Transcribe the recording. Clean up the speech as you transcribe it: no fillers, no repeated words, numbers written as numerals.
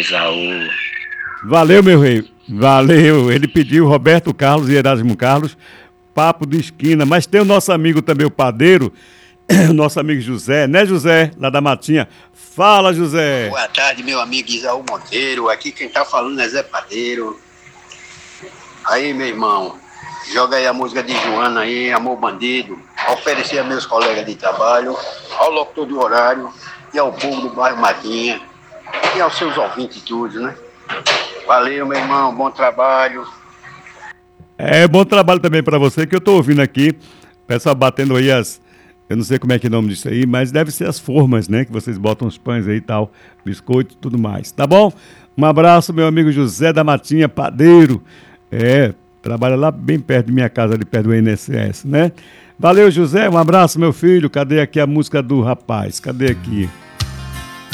Isaú. Valeu, meu rei. Valeu. Ele pediu Roberto Carlos e Erasmo Carlos, Papo de Esquina. Mas tem o nosso amigo também, o padeiro, o nosso amigo José, né, José? Lá da Matinha. Fala, José. Boa tarde, meu amigo Isaú Monteiro. Aqui quem tá falando é Zé Padeiro. Aí, meu irmão, joga aí a música de Joana aí, Amor Bandido. Oferecer a meus colegas de trabalho, ao locutor do horário e ao povo do bairro Matinha e aos seus ouvintes todos, né? Valeu, meu irmão, bom trabalho. É bom trabalho também pra você, que eu tô ouvindo aqui, o pessoal batendo aí eu não sei como é que é o nome disso aí, mas deve ser as formas, né, que vocês botam os pães aí e tal, biscoito e tudo mais, tá bom? Um abraço, meu amigo José da Matinha, padeiro, trabalha lá bem perto de minha casa, ali perto do INSS, né? Valeu, José, um abraço, meu filho, cadê aqui a música do rapaz? Cadê aqui?